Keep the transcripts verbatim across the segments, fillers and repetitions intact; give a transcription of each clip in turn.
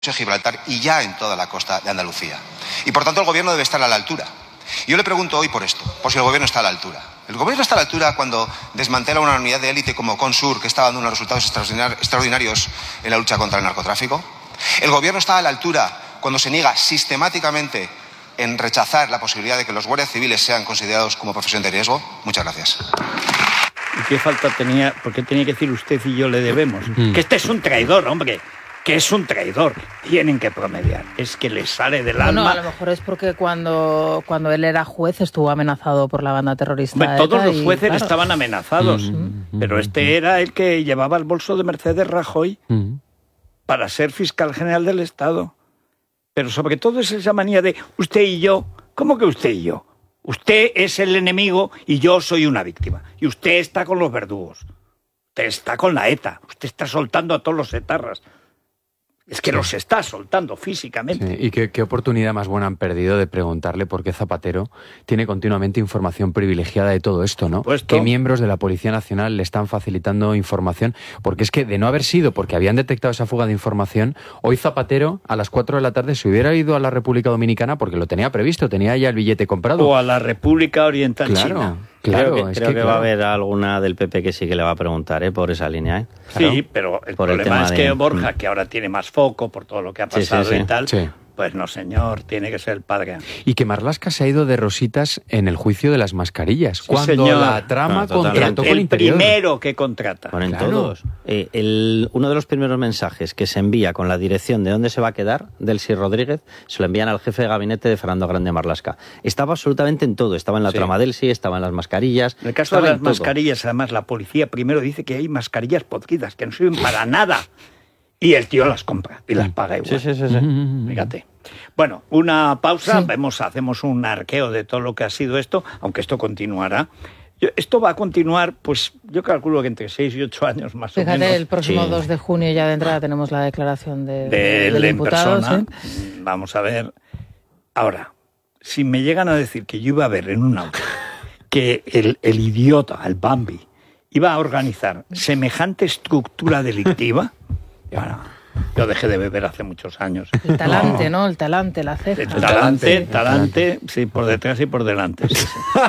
de Gibraltar y ya en toda la costa de Andalucía. Y por tanto el gobierno debe estar a la altura. Y yo le pregunto hoy por esto, por si el gobierno está a la altura. ¿El gobierno está a la altura cuando desmantela una unidad de élite como Consur, que está dando unos resultados extraordinarios en la lucha contra el narcotráfico? ¿El gobierno está a la altura cuando se niega sistemáticamente en rechazar la posibilidad de que los guardias civiles sean considerados como profesión de riesgo? Muchas gracias. ¿Y qué falta tenía? ¿Por qué tenía que decir usted y yo le debemos? Mm. Que este es un traidor, hombre. Que es un traidor. Tienen que promediar. Es que le sale del alma. No, a lo mejor es porque cuando, cuando él era juez estuvo amenazado por la banda terrorista. Hombre, todos los jueces y, claro, estaban amenazados. Mm-hmm. Pero este era el que llevaba el bolso de Mercedes Rajoy mm-hmm. para ser fiscal general del Estado. Pero sobre todo es esa manía de usted y yo. ¿Cómo que usted y yo? Usted es el enemigo y yo soy una víctima. Y usted está con los verdugos. Usted está con la ETA. Usted está soltando a todos los etarras. Es que sí. Los está soltando físicamente. Sí. ¿Y qué, qué oportunidad más buena han perdido de preguntarle por qué Zapatero tiene continuamente información privilegiada de todo esto, ¿no? ¿Qué miembros de la Policía Nacional le están facilitando información? Porque es que de no haber sido porque habían detectado esa fuga de información, hoy Zapatero a las cuatro de la tarde se hubiera ido a la República Dominicana porque lo tenía previsto, tenía ya el billete comprado. O a la República Oriental claro. China. Claro, creo que, es creo que, que claro. va a haber alguna del P P que sí que le va a preguntar, ¿eh? Por esa línea, ¿eh? Claro. Sí, pero el por problema el es que de... Borja, que ahora tiene más foco por todo lo que ha pasado sí, sí, sí. y tal, sí. pues no, señor, tiene que ser el padre. Y que Marlaska se ha ido de rositas en el juicio de las mascarillas, sí, cuando señor. la trama no, contrató el, con el Interior. primero que contrata. Bueno, en claro. todos. Eh, el, uno de los primeros mensajes que se envía con la dirección de dónde se va a quedar, Delcy Rodríguez, se lo envían al jefe de gabinete de Fernando Grande Marlaska. Estaba absolutamente en todo. Estaba en la sí. trama Delcy, estaba en las mascarillas. En el caso de las mascarillas, además, la policía primero dice que hay mascarillas podridas, que no sirven para nada. Y el tío las compra y las paga igual. Sí, sí, sí. sí. Fíjate. Bueno, una pausa, sí. Vemos, hacemos un arqueo de todo lo que ha sido esto, aunque esto continuará. Yo, esto va a continuar, pues yo calculo que entre seis y ocho años más Fíjate, o menos. el próximo sí. dos de junio ya de entrada tenemos la declaración de, de, del de imputado. Persona. ¿Sí? Vamos a ver. Ahora, si me llegan a decir que yo iba a ver en un auto que el, el idiota, el Bambi, iba a organizar semejante estructura delictiva, y bueno, yo dejé de beber hace muchos años. El talante, ¿no? ¿no? El talante, la ceja. El talante, el talante, sí, por detrás y por delante. Sí, sí.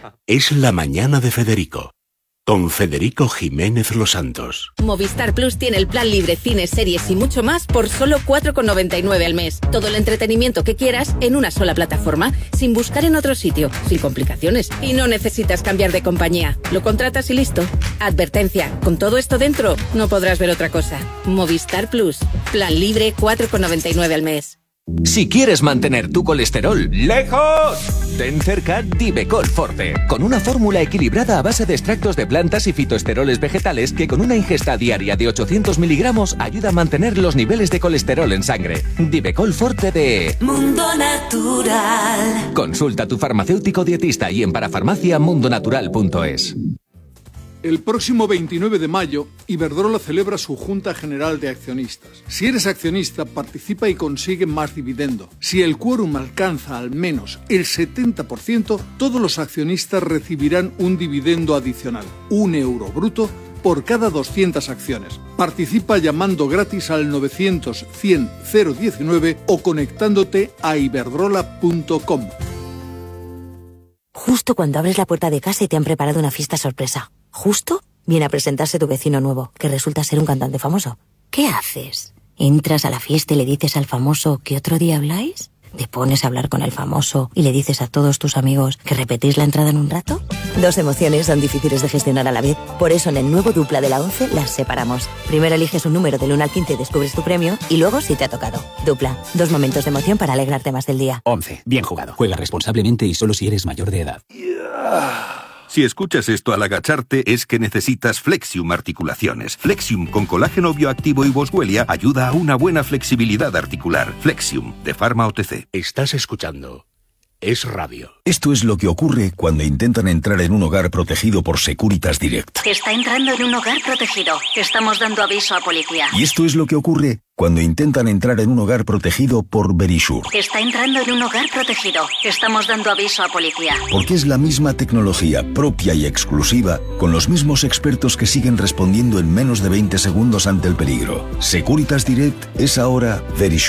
Es la mañana de Federico, con Federico Jiménez Los Santos. Movistar Plus tiene el plan libre, cines, series y mucho más por solo cuatro con noventa y nueve al mes. Todo el entretenimiento que quieras en una sola plataforma, sin buscar en otro sitio, sin complicaciones. Y no necesitas cambiar de compañía. Lo contratas y listo. Advertencia, con todo esto dentro, no podrás ver otra cosa. Movistar Plus, plan libre, cuatro con noventa y nueve al mes. Si quieres mantener tu colesterol lejos, ten cerca Divecol Forte, con una fórmula equilibrada a base de extractos de plantas y fitoesteroles vegetales que con una ingesta diaria de ochocientos miligramos ayuda a mantener los niveles de colesterol en sangre. Divecol Forte de Mundo Natural. Consulta a tu farmacéutico dietista y en parafarmacia mundonatural punto es. El próximo veintinueve de mayo, Iberdrola celebra su Junta General de Accionistas. Si eres accionista, participa y consigue más dividendo. Si el quórum alcanza al menos el setenta por ciento, todos los accionistas recibirán un dividendo adicional, un euro bruto, por cada doscientas acciones. Participa llamando gratis al novecientos cien cero diecinueve o conectándote a iberdrola punto com. Justo cuando abres la puerta de casa y te han preparado una fiesta sorpresa. Justo viene a presentarse tu vecino nuevo, que resulta ser un cantante famoso. ¿Qué haces? ¿Entras a la fiesta y le dices al famoso que otro día habláis? ¿Te pones a hablar con el famoso y le dices a todos tus amigos que repetís la entrada en un rato? Dos emociones son difíciles de gestionar a la vez. Por eso en el nuevo Dupla de la once las separamos. Primero eliges un número del uno al quince y descubres tu premio, y luego si te ha tocado. Dupla, dos momentos de emoción para alegrarte más del día. once. Bien jugado. Juega responsablemente y solo si eres mayor de edad. Yeah. Si escuchas esto al agacharte, es que necesitas Flexium Articulaciones. Flexium con colágeno bioactivo y boswellia ayuda a una buena flexibilidad articular. Flexium, de Pharma O T C. Estás escuchando es radio. Esto es lo que ocurre cuando intentan entrar en un hogar protegido por Securitas Direct. Está entrando en un hogar protegido. Estamos dando aviso a policía. Y esto es lo que ocurre cuando intentan entrar en un hogar protegido por Verisure. Está entrando en un hogar protegido. Estamos dando aviso a policía. Porque es la misma tecnología propia y exclusiva, con los mismos expertos que siguen respondiendo en menos de veinte segundos ante el peligro. Securitas Direct es ahora Verisure.